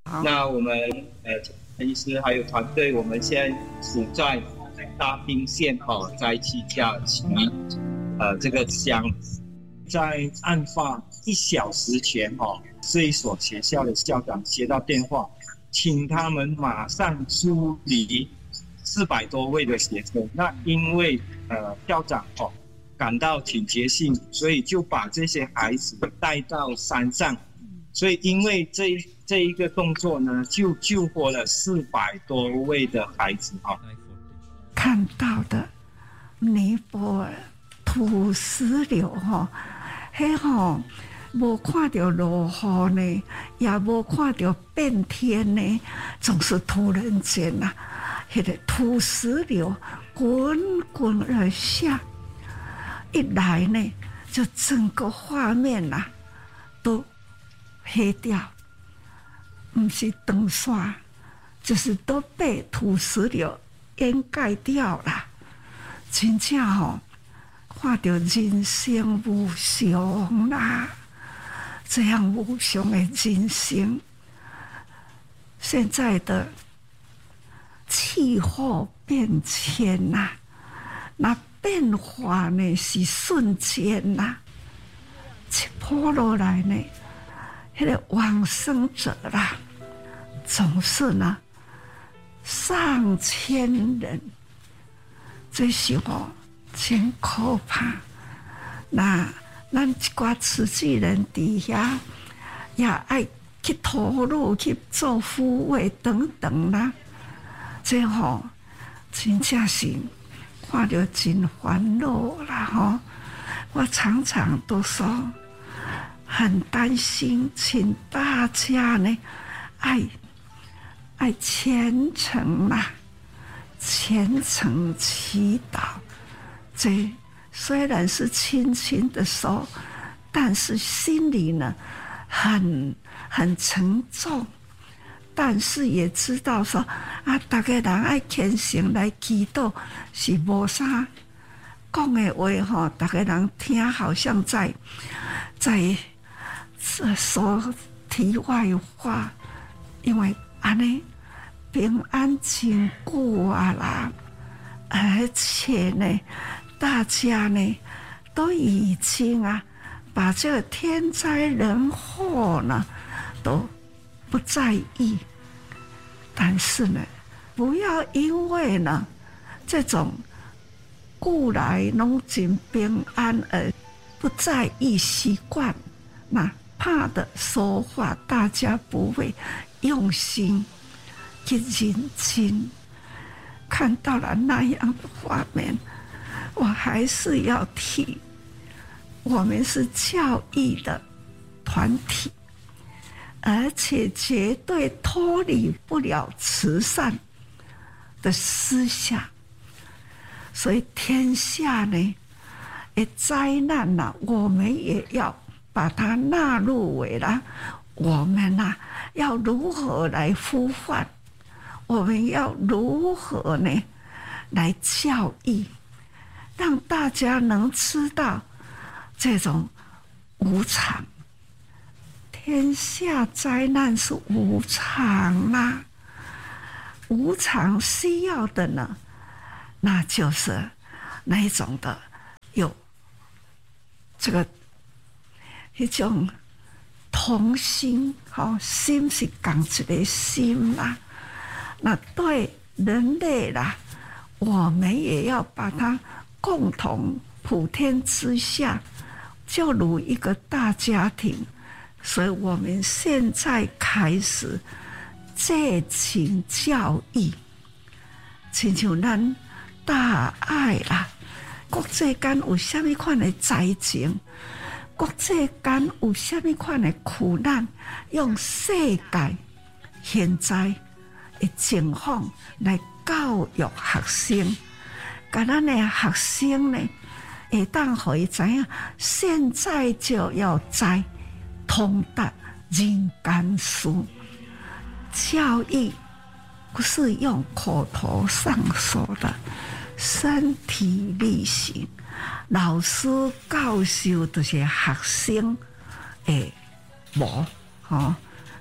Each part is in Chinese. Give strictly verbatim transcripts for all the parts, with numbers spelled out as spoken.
那我们呃陈医师还有团队，我们现在处在大坪县哦，在七家旗呃这个乡，在案发一小时前哦，这一所学校的校长接到电话，请他们马上疏离四百多位的学生。那因为呃校长哦感到警觉性，所以就把这些孩子带到山上。所以因为这这一个动作呢，就救活了四百多位的孩子哈、哦。 看到的尼泊尔土石流哈，迄吼无看到落雨呢，也无看到变天呢，总是突然间呐、啊，迄个土石流滚滚而下，一来呢，就整个画面呐、啊、都黑掉，不是灯刷，就是都被土石流掩盖掉了。真正吼，看到人生无常啦，这样无常的人生，现在的气候变迁呐、啊，那变化呢是瞬间呐、啊，一波落来呢。那个往生者啦，总是呢上千人，这是哦真可怕。那咱一寡慈济人底下也爱去投入去做护卫等等啦，这吼、哦、真正是看着真烦恼啦吼。我常常都说。很担心，请大家呢，爱爱虔诚啦，虔诚祈祷。这虽然是轻轻的说，但是心里呢，很很沉重。但是也知道说啊，大家人爱虔诚来祈祷是无啥讲的话吼，大家人听好像在在。说题外话，因为安尼平安真久啊啦，而且呢，大家呢都已经啊把这个天灾人祸呢都不在意，但是呢，不要因为呢这种故来拢真平安而不在意习惯，那。怕的说话，大家不会用心去认真。看到了那样的画面，我还是要提，我们是教育的团体，而且绝对脱离不了慈善的思想。所以天下呢，的灾难呐、啊，我们也要。把它纳入为了我们呐、啊，要如何来呼唤？我们要如何呢？来教育，让大家能知道这种无常。天下灾难是无常啦、啊，无常需要的呢，那就是那一种的有这个。一种同心，吼心是共一个心啦。那对人类啦，我们也要把它共同普天之下，就如一个大家庭。所以我们现在开始借情教育，亲像咱大爱啦，国际间有啥物款的灾情？国际间有啥物款的苦难，用世界现在的情况来教育学生，甲咱的学生呢，会当互伊知影，现在就要在通达人间事。教育不是用口头上说的，身体力行。老师教授就是学生的无吼，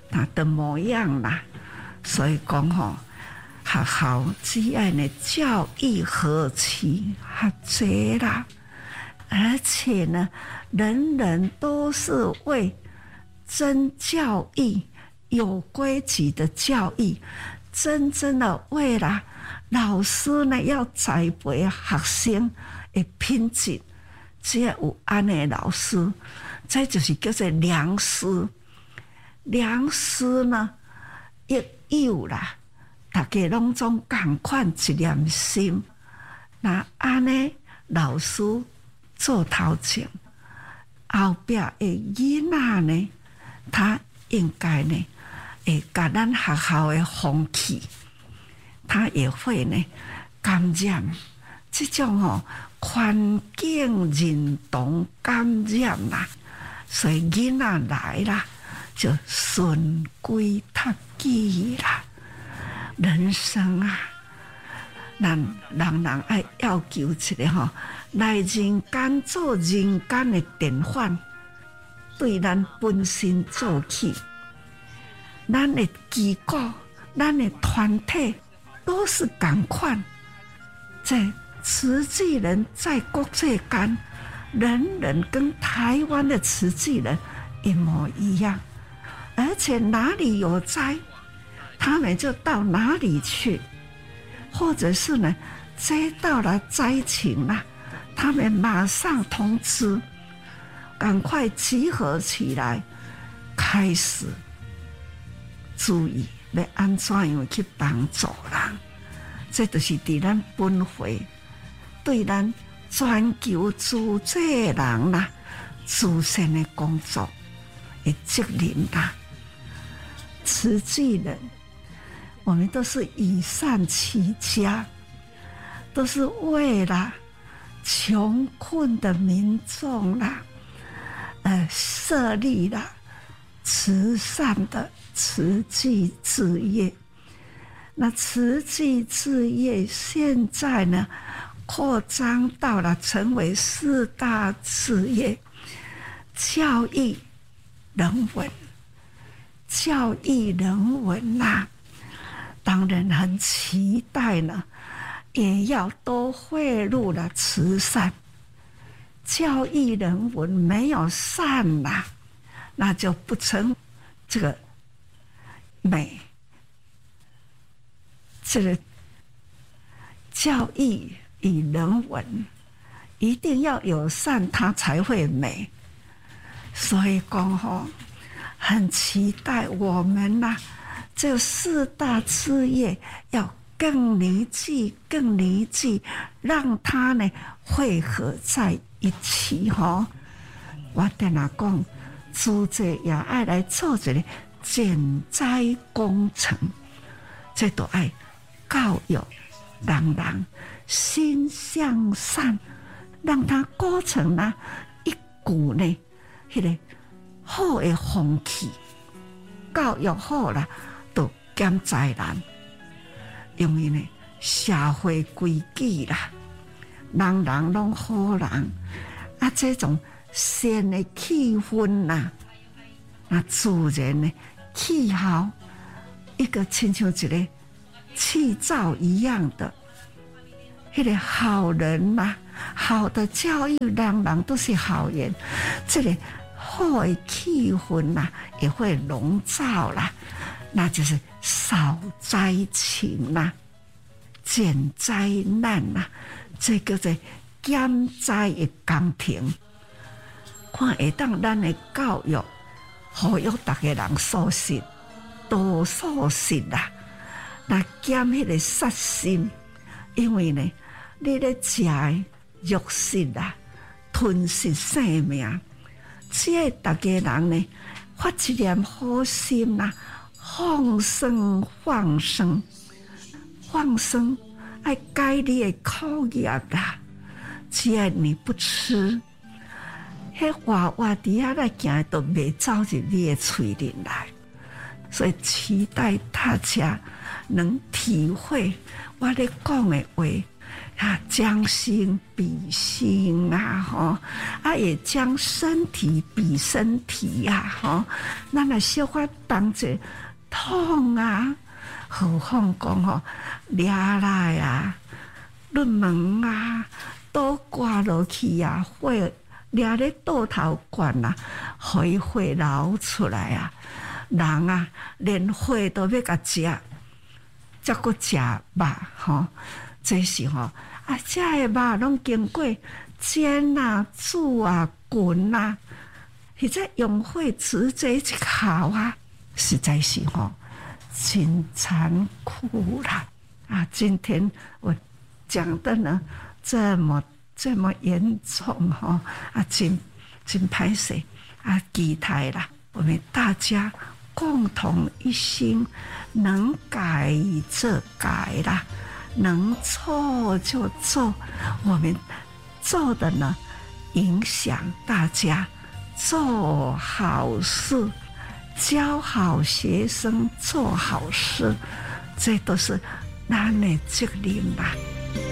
他的模样啦。所以讲吼，学校只爱呢教育何其学济啦，而且呢，人人都是为真教育、有规矩的教育，真正的为了老师呢要栽培学生的品质，只要有安尼老师，这就是叫做良师。良师呢，亦有啦，大家拢总共款一念心。那安尼老师做头前，后壁的囡仔呢，他应该呢，会甲咱学校的风气，他也会呢感染这种吼、哦、环境认同感染啦，所以囡仔来啦，就顺归读记啦。人生啊，咱人人爱要求一个吼，来人间做人间的典范，对咱本身做起，咱的机构、咱的团体都是同款。在慈济人在国际间，人人跟台湾的慈济人一模一样，而且哪里有灾，他们就到哪里去，或者是呢，接到了灾情啦，他们马上通知，赶快集合起来，开始注意要安怎样去帮助人。这就是伫咱本会对咱全球自济人啦、慈善的工作的责任啦。慈济人，我们都是以善起家，都是为了穷困的民众啦，呃，设立了慈善的慈济事业。那慈济事业现在呢，扩张到了成为四大事业：教育、人文、教育人文啦、啊。当然很期待呢，也要都汇入了慈善。教育人文没有善啦、啊，那就不成这个美。这个教育与人文一定要有善，它才会美。所以讲吼，很期待我们呐、啊，这四大事业要更凝聚、更凝聚，让它呢汇合在一起吼。我跟他讲，自济也爱来做一个减灾工程，这都爱。教育人人心向善，让他构成了一股呢，迄个好的风气。教育好啦，就减灾难，因为呢社会规矩啦，人人拢好人啊，这种善的气氛啦，那自然呢气候一个亲像一个。气灶一样的，那个好人呐、啊，好的教育，人人都是好人，这个好的气氛呐、啊，也会笼罩啦，那就是少灾情啦、啊，减灾难呐、啊，这个叫做减灾的工程。看会当咱的教育，好有大家人素食，多素食啦。那减迄个杀心，因为呢，你咧食肉食啦，吞噬生命，只要大家人呢发一念好心啦，放生放生放生，爱改你的口业啦。只要你不吃，迄活活伫遐来行，都袂走入你的嘴里来。所以期待大家能体会我咧讲的话， 啊，将心比心啊，吼，啊，也将身体比身体呀，吼，咱若小可当者痛啊，何况讲吼，掠来啊，论门啊，倒挂落去啊，火掠咧倒头管啊，互伊火流出来啊，人啊，连火都要甲食，才阁食肉吼，这是吼。啊，这个肉拢经过煎啊、煮啊、滚啊，或者用火直接去烤啊，实在是吼真残酷啦！啊，今天我讲的呢这么这么严重哈，啊，真真歹势啊，期待啦，我们大家共同一心，能改则改啦。能做就做，我们做的呢，影响大家做好事，教好学生做好事，这都是咱的责任吧。